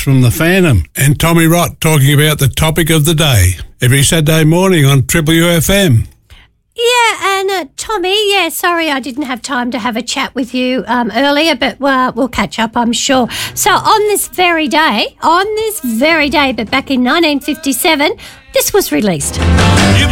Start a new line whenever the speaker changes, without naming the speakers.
from The Phantom and Tommy Rott talking about the topic of the day every Saturday morning on Triple UFM.
Yeah, and Tommy, sorry I didn't have time to have a chat with you earlier, but we'll catch up, I'm sure. So on this very day, but back in 1957, this was released.